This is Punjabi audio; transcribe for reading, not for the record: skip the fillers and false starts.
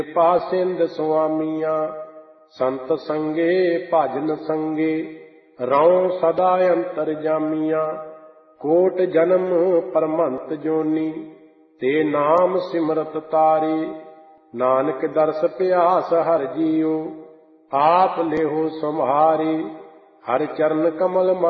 ਪਾਸਿੰਦ ਸੁਆਮੀਆਂ, ਸੰਤ ਸੰਗੇ ਭਜਨ ਸੰਗੇ, ਰਉ ਸਦਾ ਅੰਤਰਜਾਮੀਆਂ। ਕੋਟ ਜਨਮ ਪਰਮੰਤ ਜੋਨੀ, ਤੇ ਨਾਮ ਸਿਮਰਤ ਤਾਰੇ। ਨਾਨਕ ਦਰਸ ਪਿਆਸ ਹਰਿ ਜੀਉ, ਆਪ ਲੇਹੁ ਸੰਭਾਰੇ। ਹਰਿ ਚਰਨ ਕਮਲ